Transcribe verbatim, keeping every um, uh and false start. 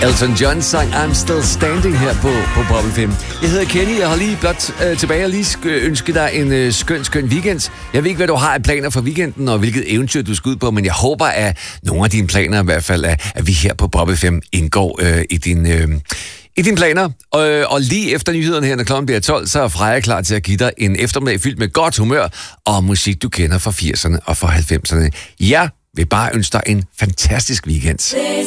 Elton John sang I'm Still Standing her på, på Bobble fem. Jeg hedder Kenny, jeg har lige blot øh, tilbage og lige sk- ønske dig en øh, skøn, skøn weekend. Jeg ved ikke, hvad du har af planer for weekenden, og hvilket eventyr du skal ud på, men jeg håber, at nogle af dine planer i hvert fald, at, at vi her på Bobble fem indgår øh, i din... Øh, I dine planer, og, og lige efter nyhederne her, når klokken bliver tolv, så er Freja klar til at give dig en eftermiddag fyldt med godt humør og musik, du kender fra firserne og fra halvfemserne. Jeg vil bare ønske dig en fantastisk weekend.